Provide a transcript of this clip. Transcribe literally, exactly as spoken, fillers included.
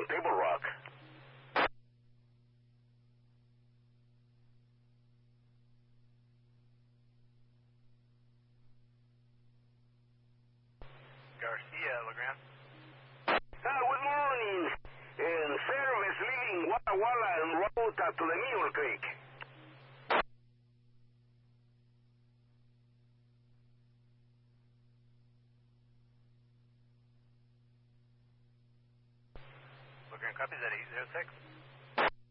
Table Rock. Garcia, LeGrand. Ah, good morning. And service leaving Walla Walla en route to the Mule Creek. LeGrand copies at eight zero six.